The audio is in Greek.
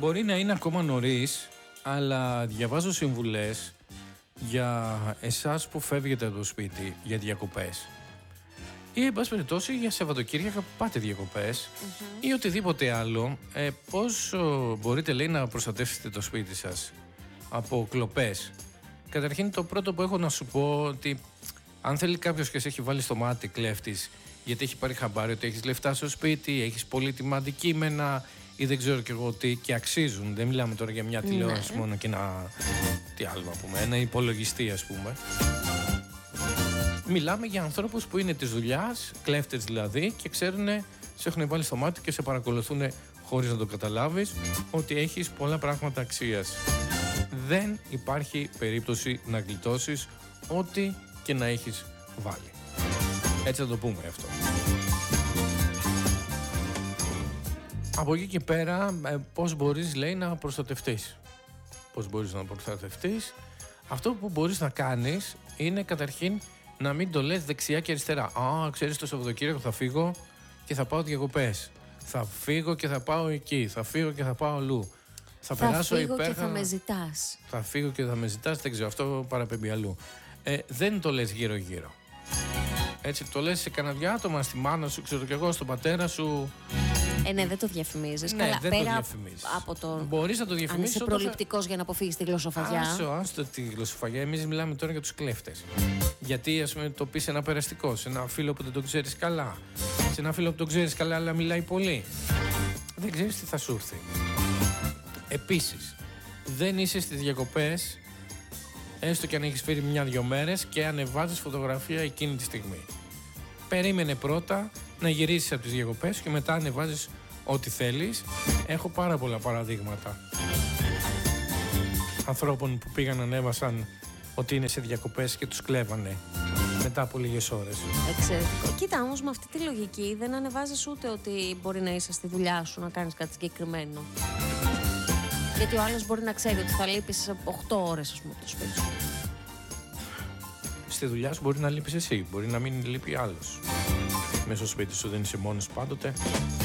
Μπορεί να είναι ακόμα νωρίς, αλλά διαβάζω συμβουλές για εσάς που φεύγετε από το σπίτι για διακοπές. Ή, εν πάση περιπτώσει, για Σαββατοκύριακα που πάτε διακοπές ή οτιδήποτε άλλο. Πώς μπορείτε, λέει, να προστατεύσετε το σπίτι σας από κλοπές. Καταρχήν, το πρώτο που έχω να σου πω, ότι αν θέλει κάποιος και σε έχει βάλει στο μάτι κλέφτης, γιατί έχει πάρει χαμπάρι ότι έχεις λεφτά στο σπίτι, έχεις πολύτιμα αντικείμενα ή δεν ξέρω και εγώ τι, και αξίζουν. Δεν μιλάμε τώρα για μια τηλεόραση μόνο και ένα. Τι άλλο να πούμε, ένα υπολογιστή, ας πούμε. Μιλάμε για ανθρώπους που είναι της δουλειάς, κλέφτες δηλαδή, και ξέρουν, σε έχουν βάλει στο μάτι και σε παρακολουθούν χωρίς να το καταλάβεις, ότι έχεις πολλά πράγματα αξίας. Δεν υπάρχει περίπτωση να γλιτώσεις ό,τι και να έχεις βάλει. Έτσι θα το πούμε αυτό. Από εκεί και πέρα, πώς μπορείς, λέει, να προστατευτείς. Πώς μπορείς να προστατευτείς. Αυτό που μπορείς να κάνεις είναι καταρχήν να μην το λες δεξιά και αριστερά. Α, ξέρεις, το Σαββατοκύριακο θα φύγω και θα πάω διακοπές. Θα φύγω και θα πάω εκεί. Θα φύγω και θα πάω αλλού. Θα περάσω φύγω υπέροχα. Και θα με ζητάς. Θα φύγω και θα με ζητάς, δεν ξέρω, αυτό παραπέμπει αλλού. Δεν το λες γύρω-γύρω. Έτσι, το λες σε κανένα δυο άτομα, στη μάνα σου, ξέρω κι εγώ, στον πατέρα σου. Ναι, δεν το διαφημίζεις. Ναι, καλά, δεν πέρα το διαφημίζεις. Από το. Μπορείς να το διαφημίσεις. Αν είσαι προληπτικός για να αποφύγεις τη γλωσσοφαγιά. Άστο τη γλωσσοφαγιά. Εμείς μιλάμε τώρα για τους κλέφτες. Γιατί, ας πούμε, το πεις ένα περαστικό, σε ένα φίλο που δεν το ξέρεις καλά, σε ένα φίλο που τον ξέρεις καλά, αλλά μιλάει πολύ. Δεν ξέρεις τι θα σου έρθει. Επίσης, δεν είσαι στις διακοπές, έστω και αν έχεις φέρει 1-2 μέρες, και ανεβάζεις φωτογραφία εκείνη τη στιγμή. Περίμενε πρώτα να γυρίσεις από τις διακοπές και μετά ανεβάζεις ό,τι θέλεις. Έχω πάρα πολλά παραδείγματα ανθρώπων που πήγαν, ανέβασαν ότι είναι σε διακοπές και τους κλέβανε μετά από λίγες ώρες. Εξαιρετικό. Κοίτα, όμως με αυτή τη λογική δεν ανεβάζεις ούτε ότι μπορεί να είσαι στη δουλειά σου να κάνεις κάτι συγκεκριμένο. Γιατί ο άλλος μπορεί να ξέρει ότι θα λείπεις 8 ώρες, ας πούμε, από το σπίτι σου. Στη δουλειά σου μπορεί να λείπεις εσύ, μπορεί να μην λείπει άλλος. Μέσα στο σπίτι σου δεν είσαι μόνος πάντοτε.